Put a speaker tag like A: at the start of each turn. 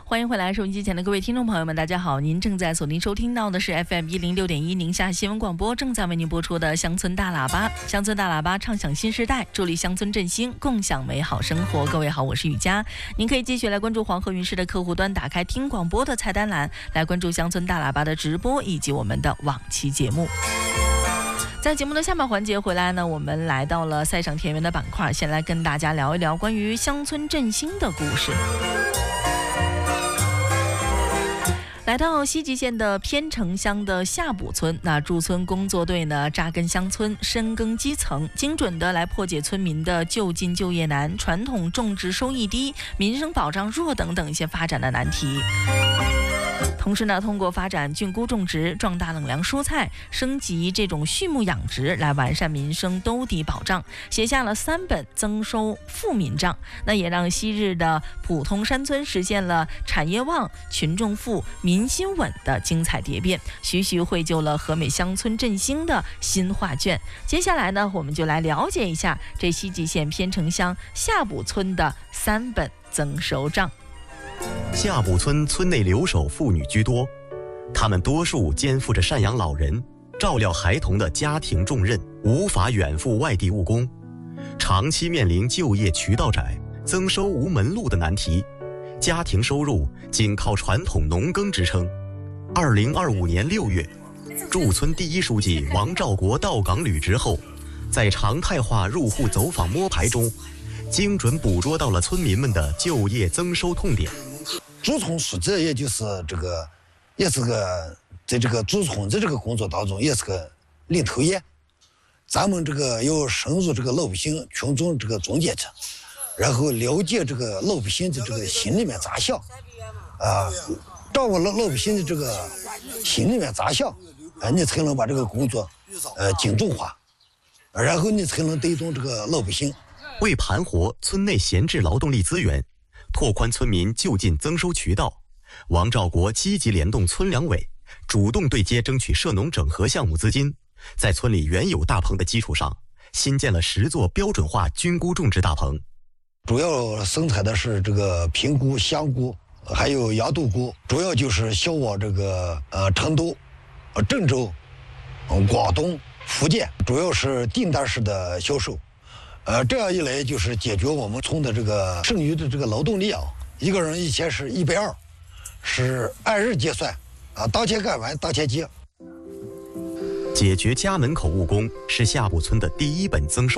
A: 欢迎回来，收音机前的各位听众朋友们，大家好！您正在锁定收听到的是 FM106.1宁夏新闻广播正在为您播出的乡村大喇叭。乡村大喇叭唱响新时代，助力乡村振兴，共享美好生活。各位好，我是雨佳。您可以继续来关注黄河云视的客户端，打开听广播的菜单栏，来关注乡村大喇叭的直播以及我们的往期节目。在节目的下半环节回来呢，我们来到了赛上田园的板块，先来跟大家聊一聊关于乡村振兴的故事。来到西吉县的偏城乡的下堡村，那驻村工作队呢扎根乡村，深耕基层，精准的来破解村民的就近就业难、传统种植收益低、民生保障弱等一些发展的难题。同时呢，通过发展菌菇种植、壮大冷粮蔬菜、升级这种畜牧养殖，来完善民生兜底保障，写下了3本增收富民账。那也让昔日的普通山村实现了产业旺、群众富、民心稳的精彩蝶变，徐徐绘就了和美乡村振兴的新画卷。接下来呢，我们就来了解一下这西吉县偏城乡下堡村的3本增收账。
B: 下堡村村内留守妇女居多，她们多数肩负着赡养老人、照料孩童的家庭重任，无法远赴外地务工，长期面临就业渠道窄、增收无门路的难题，家庭收入仅靠传统农耕支撑。2025年6月，驻村第一书记王兆国到岗履职后，在常态化入户走访摸排中，精准捕捉到了村民们的就业增收痛点。
C: 驻村书记也就是也是个在这个驻村的这个工作当中也是个领头羊。咱们这个要深入这个老百姓群众这个中间去，然后了解这个老百姓的这个心里面咋想，掌握老百姓的这个心里面咋想，你才能把这个工作精准化，然后你才能带动这个老百姓。
B: 为盘活村内闲置劳动力资源，拓宽村民就近增收渠道，王兆国积极联动村两委，主动对接争取涉农整合项目资金，在村里原有大棚的基础上，新建了10座标准化菌菇种植大棚。
C: 主要生产的是这个平菇、香菇，还有羊肚菇，主要就是销往这个成都、郑州、广东、福建，主要是订单式的销售。这样一来就是解决我们村的这个剩余的这个劳动力啊，一个人以前是120，是按日结算，当天干完当天结。
B: 解决家门口务工是下堡村的第1本增收